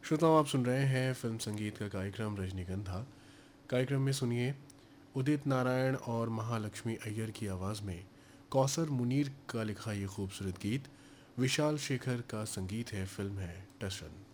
श्रोताओं, आप सुन रहे हैं फिल्म संगीत का कार्यक्रम रजनीगंधा। कार्यक्रम में सुनिए उदित नारायण और महालक्ष्मी अय्यर की आवाज़ में कौसर मुनीर का लिखा ये खूबसूरत गीत। विशाल शेखर का संगीत है, फिल्म है टशन।